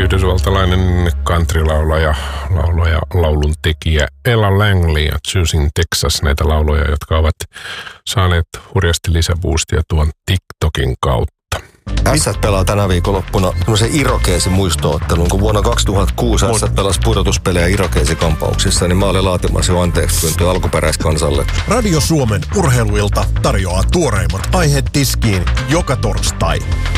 yhdysvaltalainen countrylaulaja, laulun tekijä Ella Langley ja Choosing Texas, näitä lauluja, jotka ovat saaneet hurjasti lisäboostia tuon TikTokin kautta. Ässät pelaa tänä viikonloppuna semmoisen Irokeesin muistoottelun, kun vuonna 2006 Ässät pelasi pudotuspelejä Irokeesikampauksissa, niin mä olin laatimassa jo anteeksipyyntöä alkuperäiskansalle. Radio Suomen urheiluilta tarjoaa tuoreimmat aiheet tiskiin joka torstai.